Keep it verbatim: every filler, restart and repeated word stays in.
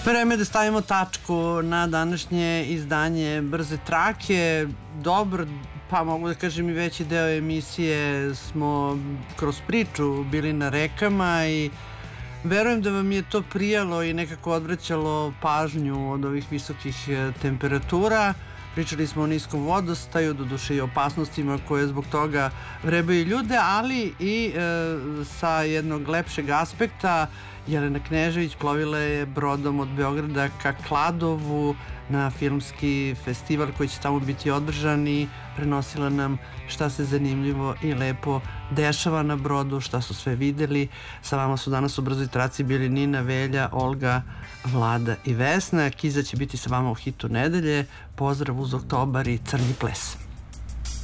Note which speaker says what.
Speaker 1: Vreme da stavimo tačku na današnje izdanje Brze trake. Dobro, pa mogu da kažem i veći deo emisije smo kroz priču bili na rekama i verujem da vam je to prijalo i nekako odvraćalo pažnju od ovih visokih temperatura. Pričali smo o niskom vodostaju, doduše i opasnostima koje zbog toga vrebaju ljude, ali i e, sa jednog lepšeg aspekta. Jelena Knežević plovila je brodom od Beograda ka Kladovu na filmski festival koji će tamo biti održan i prenosila nam šta se zanimljivo i lepo dešava na brodu, šta su sve videli. Sa vama su danas u Brzoj traci bili Nina, Velja, Olga, Vlada i Vesna. Kiza će biti sa vama u hitu nedelje. Pozdrav uz oktobar i crni ples.